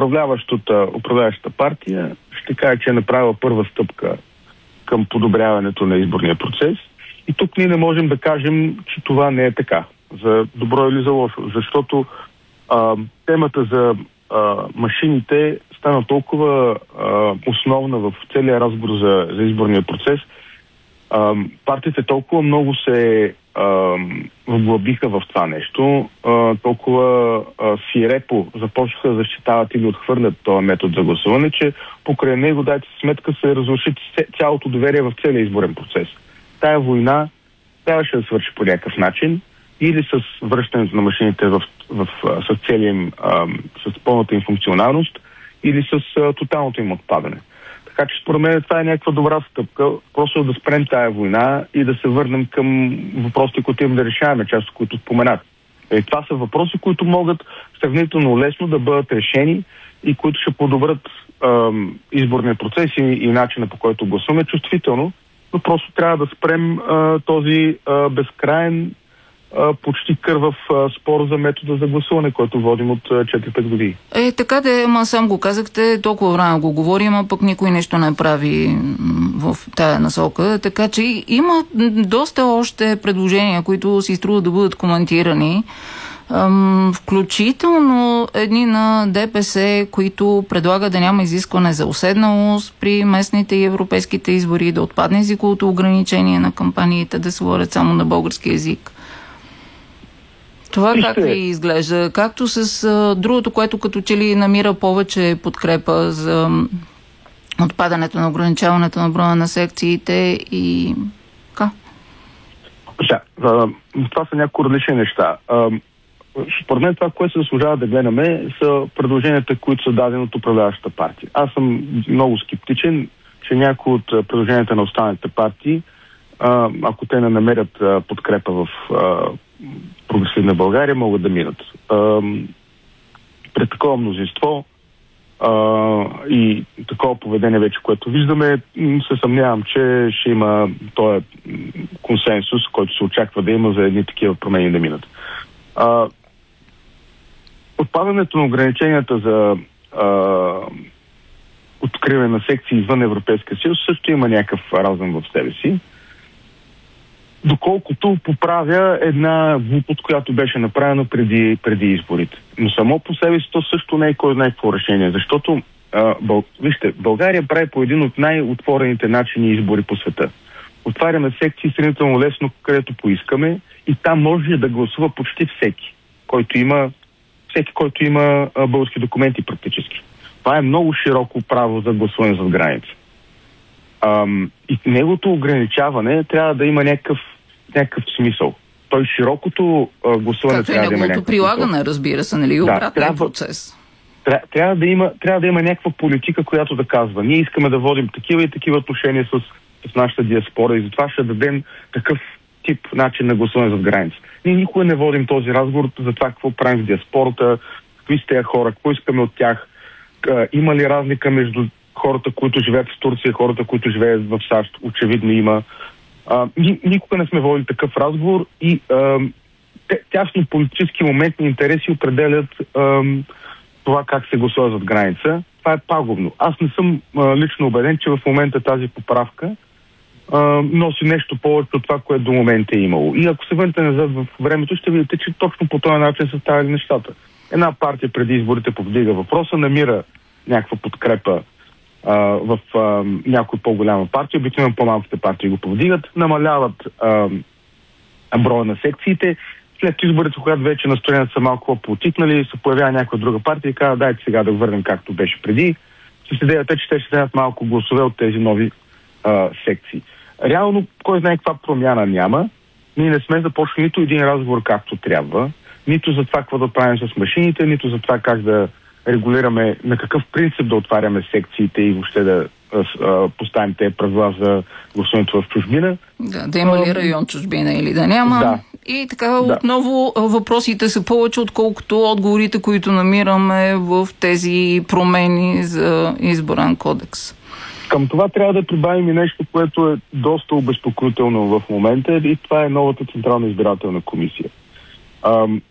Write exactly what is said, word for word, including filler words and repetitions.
управляващата, управляващата партия ще каже, че е направила първа стъпка към подобряването на изборния процес. И тук ние не можем да кажем, че това не е така. За добро или за лошо. Защото а, темата за а, машините стана толкова а, основна в целия разговор за, за изборния процес. А, партиите толкова много се а, вглъбиха в това нещо, а, толкова а, свирепо започнаха да защитават или отхвърлят този метод за гласуване, че покрай него, дайте сметка, се разруши цялото доверие в целия изборен процес. Тая война трябваше да свърши по някакъв начин, или с връщането на машините в, в, в, с целия им, а, с пълната им функционалност, или с а, тоталното им отпадане. Така че според мен това е някаква добра стъпка, просто да спрем тая война и да се върнем към въпросите, които имаме да решаваме, част от които споменат. И това са въпроси, които могат сравнително лесно да бъдат решени и които ще подобрят а, изборния процес и, и начина, по който гласуваме чувствително, но просто трябва да спрем а, този а, безкрайен почти кървав спор за метода за гласуване, който водим от четири-пет години. Е, така да, ама сам го казахте, толкова време го говорим, а пък никой нещо не прави в тая насока, така че има доста още предложения, които си струва да бъдат коментирани, ам, включително едни на ДПС, които предлага да няма изискване за уседналост при местните и европейските избори, да отпадне езиковото ограничение на кампаниите, да се говорят само на български език. Това как ви изглежда? Както с а, другото, което като че ли намира повече подкрепа за отпадането на ограничаването на броя на секциите и така? Да, а, това са някои различни неща. А, според мен това, което се заслужава да гледаме, са предложенията, които са дадени от управляващата партия. Аз съм много скептичен, че някои от предложенията на останалите партии, а, ако те не намерят а, подкрепа в а, прогресивна България, могат да минат. А, пред такова мнозинство а, и такова поведение вече, което виждаме, се съмнявам, че ще има този консенсус, който се очаква да има за едни такива промени да минат. А, отпадането на ограниченията за а, откриване на секции извън Европейския съюз също има някакъв разум в себе си, доколкото поправя една глупост, която беше направена преди, преди изборите. Но само по себе си то също не е кой знае какво решение, защото а, бъл... вижте, България прави по един от най-отворените начини избори по света. Отваряме секции сравнително лесно, където поискаме, и там може да гласува почти всеки, който има, всеки, който има а, български документи практически. Това е много широко право за гласуване зад граница. Ам, и неговото ограничаване трябва да има някакъв, някакъв смисъл. Той широкото а, гласуване както трябва да има някакъв прилагане, смисъл. Разбира се, нали? Обратен да, трябва, процес. Трябва, трябва, да има, трябва да има някаква политика, която да казва: ние искаме да водим такива и такива отношения с, с нашата диаспора и затова ще дадем такъв тип начин на гласуване зад граница. Ние никога не водим този разговор за това какво правим в диаспората, какви сте хора, какво искаме от тях, има ли разлика между хората, които живеят в Турция, хората, които живеят в САЩ. Очевидно има. А, никога не сме водили такъв разговор и а, тясно политически моментни интереси определят а, това как се гласува зад граница. Това е пагубно. Аз не съм а, лично убеден, че в момента тази поправка а, носи нещо повече от това, което до момента е имало. И ако се върнете назад в времето, ще видите, че точно по този начин са ставали нещата. Една партия преди изборите повдига въпроса, намира някаква подкрепа Uh, в uh, някои по-голяма партия, обикновено по-малките партии го повдигат, намаляват uh, броя на секциите. След изборите, когато вече настроенията са малко по-потикнали, се появява някаква друга партия и казва: дайте сега да върнем както беше преди. С идеята, че те ще дадат малко гласове от тези нови uh, секции. Реално, кой знае каква промяна няма. Ние не сме започнали нито един разговор както трябва, нито за това какво да правим с машините, нито за това как да регулираме, на какъв принцип да отваряме секциите и въобще да а, поставим тези правила за гласуването в чужбина. Да, да има ли район чужбина или да няма. Да. И така да. Отново въпросите са повече, отколкото отговорите, които намираме в тези промени за изборен кодекс. Към това трябва да прибавим и нещо, което е доста обезпокоително в момента, и това е новата Централна избирателна комисия. Ам,